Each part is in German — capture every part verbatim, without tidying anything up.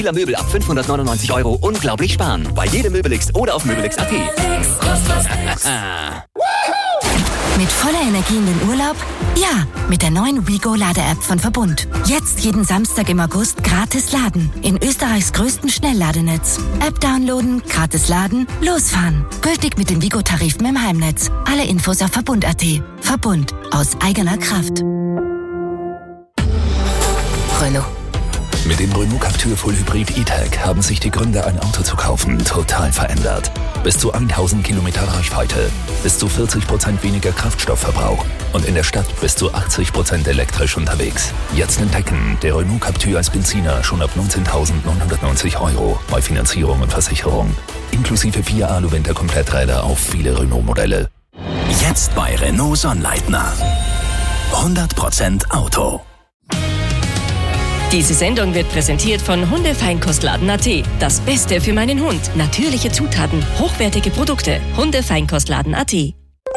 Möbel ab fünfhundertneunundneunzig Euro unglaublich sparen. Bei jedem Möbelix oder auf Möbelix Punkt at. Mit voller Energie in den Urlaub? Ja, mit der neuen WeGo-Lade-App von Verbund. Jetzt jeden Samstag im August gratis laden. In Österreichs größten Schnellladenetz. App downloaden, gratis laden, losfahren. Gültig mit den WeGo-Tarifen im Heimnetz. Alle Infos auf Verbund Punkt at. Verbund. Aus eigener Kraft. Renault. Mit dem Renault Captur Full Hybrid E-Tech haben sich die Gründe, ein Auto zu kaufen, total verändert. Bis zu tausend Kilometer Reichweite, bis zu vierzig Prozent weniger Kraftstoffverbrauch und in der Stadt bis zu achtzig Prozent elektrisch unterwegs. Jetzt entdecken, der Renault Captur als Benziner schon ab neunzehntausendneunhundertneunzig Euro bei Finanzierung und Versicherung. Inklusive vier Alu-Winter-Kompletträder auf viele Renault-Modelle. Jetzt bei Renault Sonnleitner. hundert Prozent Auto. Diese Sendung wird präsentiert von Hundefeinkostladen Punkt at. Das Beste für meinen Hund. Natürliche Zutaten, hochwertige Produkte. Hundefeinkostladen Punkt at.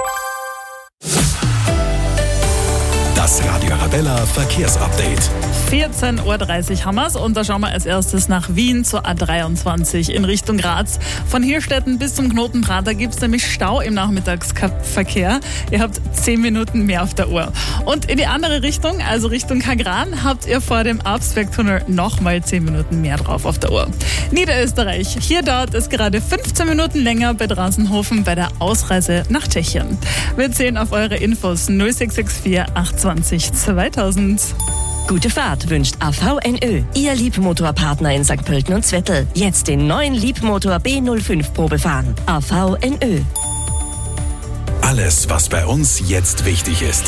Das Radio Arabella Verkehrsupdate. vierzehn Uhr dreißig haben wir's und da schauen wir als erstes nach Wien zur A dreiundzwanzig in Richtung Graz. Von Hirstetten bis zum Knotenprater gibt es nämlich Stau im Nachmittagsverkehr. Ihr habt zehn Minuten mehr auf der Uhr. Und in die andere Richtung, also Richtung Kagran, habt ihr vor dem Absbergtunnel nochmal zehn Minuten mehr drauf auf der Uhr. Niederösterreich, hier dauert es gerade fünfzehn Minuten länger bei Dransenhofen bei der Ausreise nach Tschechien. Wir zählen auf eure Infos null sechs sechs vier achtundzwanzig zweitausend. Gute Fahrt wünscht A V N Ö, Ihr Liebmotorpartner in Sankt Pölten und Zwettl. Jetzt den neuen Liebmotor B null fünf Probe fahren. A V N Ö. Alles, was bei uns jetzt wichtig ist.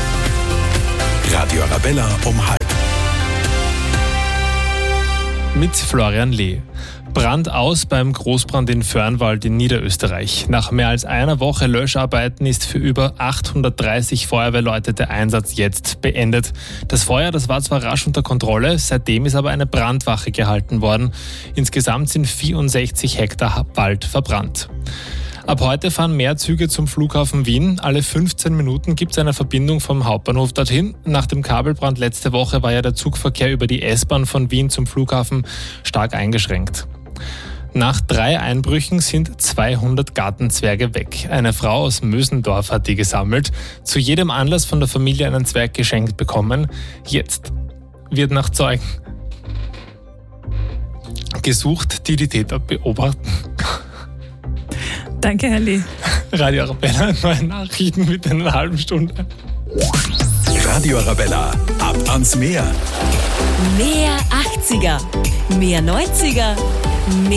Radio Arabella um halb. Mit Florian Lee. Brand aus beim Großbrand in Vörnwald in Niederösterreich. Nach mehr als einer Woche Löscharbeiten ist für über achthundertdreißig Feuerwehrleute der Einsatz jetzt beendet. Das Feuer, das war zwar rasch unter Kontrolle, seitdem ist aber eine Brandwache gehalten worden. Insgesamt sind vierundsechzig Hektar Wald verbrannt. Ab heute fahren mehr Züge zum Flughafen Wien. Alle fünfzehn Minuten gibt es eine Verbindung vom Hauptbahnhof dorthin. Nach dem Kabelbrand letzte Woche war ja der Zugverkehr über die S-Bahn von Wien zum Flughafen stark eingeschränkt. Nach drei Einbrüchen sind zweihundert Gartenzwerge weg. Eine Frau aus Mösendorf hat die gesammelt. Zu jedem Anlass von der Familie einen Zwerg geschenkt bekommen. Jetzt wird nach Zeugen gesucht, die die Täter beobachten. Danke, Herr Lee. Radio Arabella, neue Nachrichten mit einer halben Stunde. Radio Arabella, ab ans Meer. Mehr achtziger, mehr neunziger, mehr